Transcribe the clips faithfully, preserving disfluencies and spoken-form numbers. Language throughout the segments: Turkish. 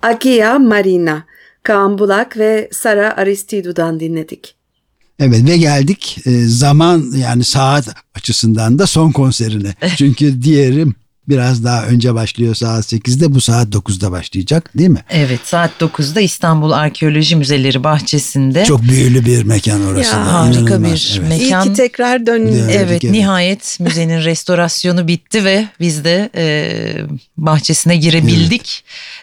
Agia Marina, Kaan Bulak ve Sara Aristidou'dan dinledik. Evet ve geldik e, zaman yani saat açısından da son konserine. Çünkü diğeri biraz daha önce başlıyor saat sekizde, bu saat dokuzda başlayacak değil mi? Evet, saat dokuzda İstanbul Arkeoloji Müzeleri bahçesinde. Çok büyülü bir mekan orası Ya, da. harika İnanılmaz. bir Evet. mekan. İyi ki tekrar döndük. Evet, Evet, evet. nihayet müzenin restorasyonu bitti ve biz de e, bahçesine girebildik.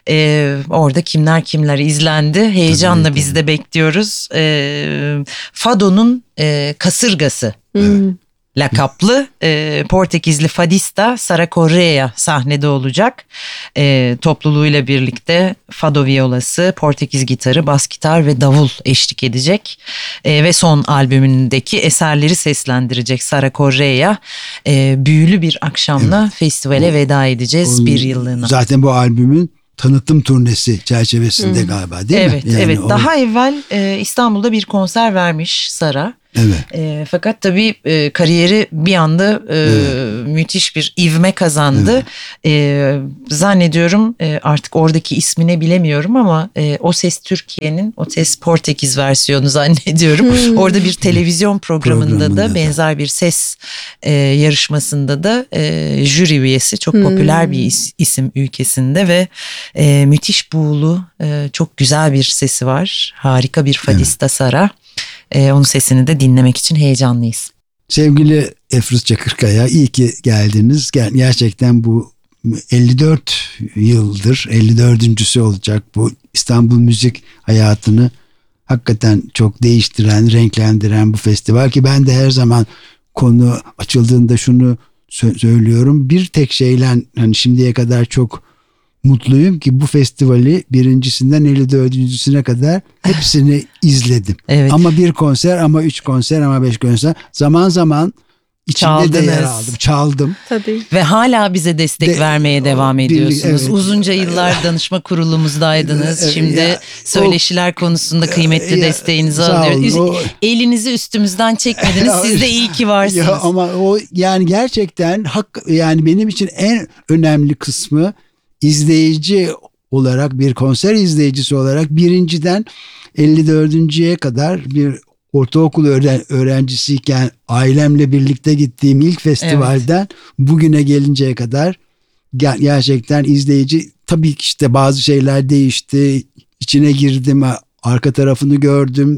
E, orada kimler kimler izlendi. Heyecanla Tabii, biz tabii. de bekliyoruz. E, Fado'nun e, kasırgası Hmm. lakaplı e, Portekizli fadista Sara Correia sahnede olacak. E, topluluğuyla birlikte fado violası, Portekiz gitarı, bas gitar ve davul eşlik edecek. E, ve son albümündeki eserleri seslendirecek Sara Correia. E, büyülü bir akşamla Evet. festivale O- veda edeceğiz O- bir yıllığına. Zaten bu albümün tanıtım turnesi çerçevesinde Hmm. galiba değil Evet, mi? Yani evet. o- Daha evvel e, İstanbul'da bir konser vermiş Sara. Evet. E, fakat tabii e, kariyeri bir anda e, Evet. müthiş bir ivme kazandı. E, zannediyorum e, artık oradaki ismini bilemiyorum ama e, O Ses Türkiye'nin O Ses Portekiz versiyonu zannediyorum. Hmm. Orada bir televizyon programında, Programında da da. benzer bir ses e, yarışmasında da e, jüri üyesi, çok Hmm. popüler bir is- isim ülkesinde ve e, müthiş buğulu, e, çok güzel bir sesi var. Harika bir fadista Sara. Ee, onun sesini de dinlemek için heyecanlıyız. Sevgili Efruz Çakırkaya, iyi ki geldiniz. Ger- Gerçekten bu elli dört yıldır elli dördüncüsü olacak bu İstanbul müzik hayatını hakikaten çok değiştiren, renklendiren bu festival ki ben de her zaman konu açıldığında şunu sö- söylüyorum. Bir tek şeyle hani şimdiye kadar çok mutluyum ki bu festivali birincisinden elli dördüncüsüne kadar hepsini izledim. Evet. Ama bir konser, ama üç konser, ama beş konser. Zaman zaman içinde de yer Çaldınız. aldım. Çaldım. Tabii. Ve hala bize destek De- vermeye devam birlik- ediyorsunuz. evet. Uzunca yıllar danışma kurulumuzdaydınız. Evet, Şimdi ya, söyleşiler konusunda kıymetli ya, desteğinizi sağ alıyoruz. olun. O- Elinizi üstümüzden çekmediniz. Siz de iyi ki varsınız. Ya ama o yani gerçekten hak, yani benim için en önemli kısmı izleyici olarak, bir konser izleyicisi olarak birinciden elli dördüncüye kadar bir ortaokul öğren- öğrencisiyken ailemle birlikte gittiğim ilk festivalden bugüne gelinceye kadar ger- gerçekten izleyici, tabii ki işte bazı şeyler değişti, içine girdim, arka tarafını gördüm,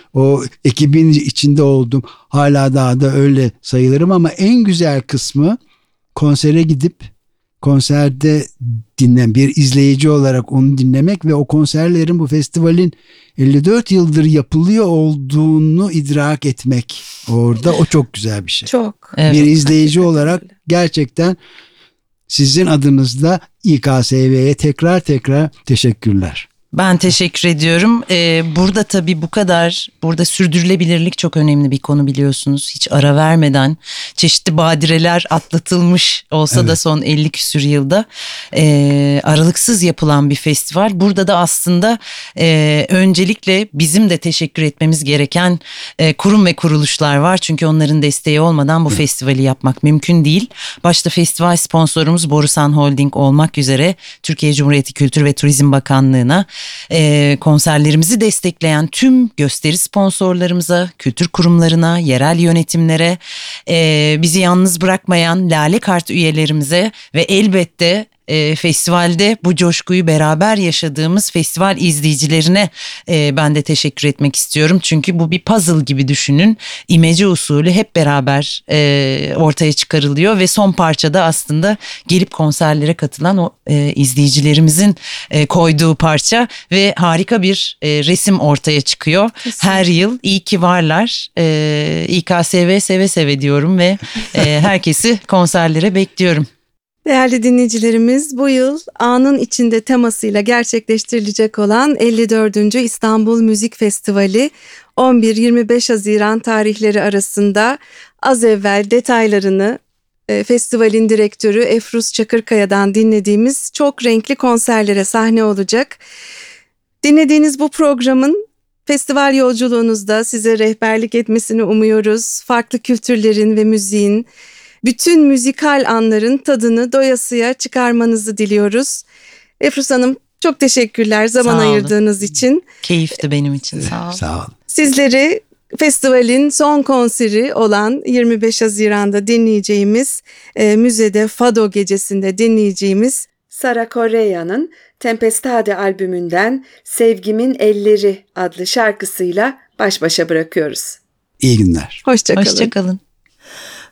o ekibin içinde oldum, hala daha da öyle sayılırım ama en güzel kısmı konsere gidip konserde dinlen, bir izleyici olarak onu dinlemek ve o konserlerin, bu festivalin elli dört yıldır yapılıyor olduğunu idrak etmek orada, o çok güzel bir şey. Çok. Evet. Bir izleyici Hakikaten olarak öyle. gerçekten sizin adınızda İ K S V'ye tekrar tekrar teşekkürler. Ben teşekkür ediyorum. Ee, burada tabii bu kadar, burada sürdürülebilirlik çok önemli bir konu biliyorsunuz. Hiç ara vermeden çeşitli badireler atlatılmış olsa da Evet. son elli küsür yılda e, aralıksız yapılan bir festival. Burada da aslında e, öncelikle bizim de teşekkür etmemiz gereken e, kurum ve kuruluşlar var. Çünkü onların desteği olmadan bu festivali yapmak mümkün değil. Başta festival sponsorumuz Borusan Holding olmak üzere Türkiye Cumhuriyeti Kültür ve Turizm Bakanlığı'na, e, konserlerimizi destekleyen tüm gösteri sponsorlarımıza, kültür kurumlarına, yerel yönetimlere, e, bizi yalnız bırakmayan Lale Kart üyelerimize ve elbette e, festivalde bu coşkuyu beraber yaşadığımız festival izleyicilerine e, ben de teşekkür etmek istiyorum. Çünkü bu bir puzzle gibi düşünün. İmece usulü hep beraber e, ortaya çıkarılıyor ve son parçada aslında gelip konserlere katılan o e, izleyicilerimizin e, koyduğu parça ve harika bir e, resim ortaya çıkıyor. Kesinlikle. Her yıl iyi ki varlar. E, İ K S V seve seve diyorum ve e, herkesi konserlere bekliyorum. Değerli dinleyicilerimiz, bu yıl anın içinde temasıyla gerçekleştirilecek olan elli dördüncü İstanbul Müzik Festivali on bir yirmi beş Haziran tarihleri arasında az evvel detaylarını e, festivalin direktörü Efruz Çakırkaya'dan dinlediğimiz çok renkli konserlere sahne olacak. Dinlediğiniz bu programın festival yolculuğunuzda size rehberlik etmesini umuyoruz. Farklı kültürlerin ve müziğin, bütün müzikal anların tadını doyasıya çıkarmanızı diliyoruz. Efruz Hanım, Çok teşekkürler zaman Sağ olun. ayırdığınız için. Keyifti benim için, sağ olun. Sağ olun. Sizleri festivalin son konseri olan yirmi beş Haziran'da dinleyeceğimiz, e, müzede Fado gecesinde dinleyeceğimiz Sara Correa'nın Tempestade albümünden Sevgimin Elleri adlı şarkısıyla baş başa bırakıyoruz. İyi günler. Hoşça kalın. Hoşça kalın.